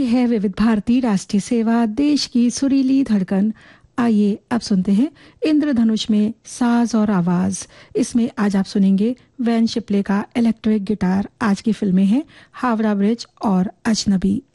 है विविध भारती राष्ट्रीय सेवा, देश की सुरीली धड़कन। आइए अब सुनते हैं इंद्रधनुष में साज और आवाज। इसमें आज आप सुनेंगे वैन शिपले का इलेक्ट्रिक गिटार। आज की फिल्में हैं हावड़ा ब्रिज और अजनबी।